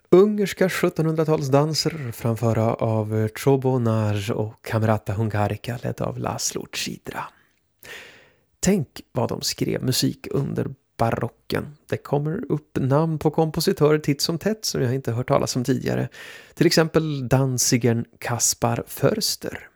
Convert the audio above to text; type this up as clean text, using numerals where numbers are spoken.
Ungerska 1700-talsdanser framföra av Trobonage och Camerata Hungarica ledd av Laszlo Tsidra. Tänk vad de skrev musik under barocken. Det kommer upp namn på kompositörer titt som tätt som jag inte hört talas om tidigare. Till exempel dansigern Kaspar Förster.